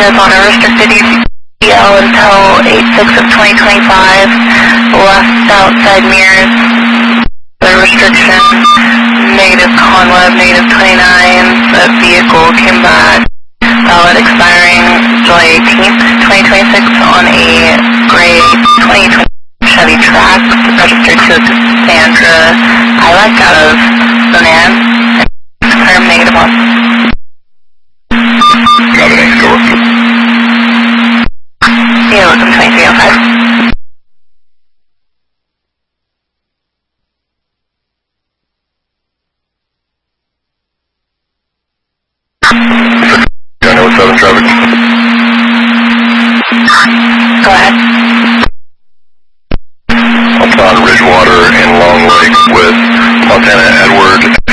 is on a restricted UL until 8/6 of 2025. Left outside mirrors, the restriction, negative Conweb, negative 29. The vehicle came back, valid expiring July 18th, 2026 on a gray 2020 Chevy Trax, registered to Cassandra Ilek out of Sonan. Confirm negative 1. Got it, next door. Yeah, welcome 2305. General 7 traffic. Go ahead. Upon Ridgewater and Long Lake with Montana Edward.